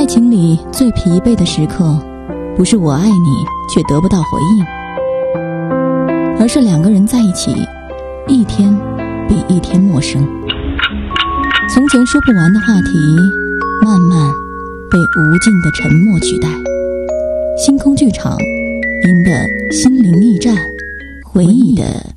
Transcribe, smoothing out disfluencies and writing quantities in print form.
爱情里最疲惫的时刻，不是我爱你却得不到回应，而是两个人在一起，一天比一天陌生。从前说不完的话题，慢慢被无尽的沉默取代。星空剧场，您的心灵驿站，回忆的